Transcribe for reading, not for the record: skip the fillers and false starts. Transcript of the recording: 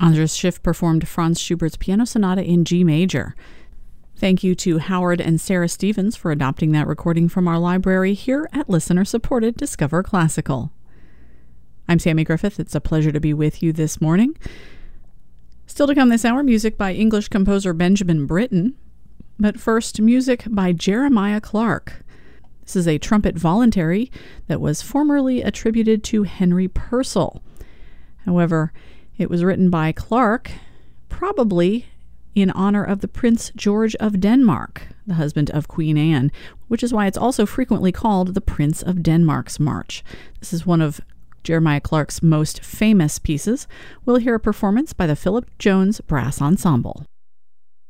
Andras Schiff performed Franz Schubert's Piano Sonata in G major. Thank you to Howard and Sarah Stevens for adopting that recording from our library here at listener-supported Discover Classical. I'm Sammy Griffith. It's a pleasure to be with you this morning. Still to come this hour, music by English composer Benjamin Britten. But first, music by Jeremiah Clarke. This is a trumpet voluntary that was formerly attributed to Henry Purcell. However, it was written by Clarke, probably in honor of the Prince George of Denmark, the husband of Queen Anne, which is why it's also frequently called the Prince of Denmark's March. This is one of Jeremiah Clarke's most famous pieces. We'll hear a performance by the Philip Jones Brass Ensemble.